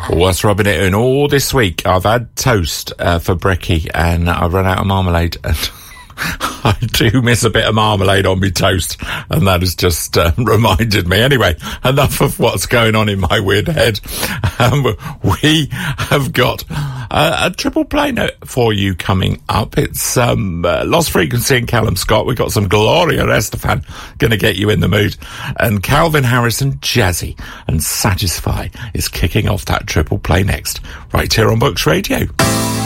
What's rubbing it in all this week? I've had toast for brekkie and I've run out of marmalade and I do miss a bit of marmalade on my toast, and that has just reminded me. Anyway, enough of what's going on in my weird head. We have got a triple play note for you coming up. It's Lost Frequency and Callum Scott. We've got some Gloria Estefan going to get you in the mood. And Calvin Harris and Jazzy and Satisfy is kicking off that triple play next, right here on Books Radio.